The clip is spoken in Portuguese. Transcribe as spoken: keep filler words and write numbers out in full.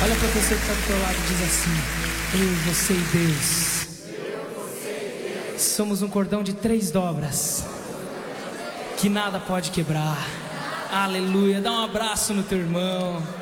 Olha para a pessoa que está do teu lado e diz assim: eu, você e Deus somos um cordão de três dobras que nada pode quebrar. Aleluia. Dá um abraço no teu irmão.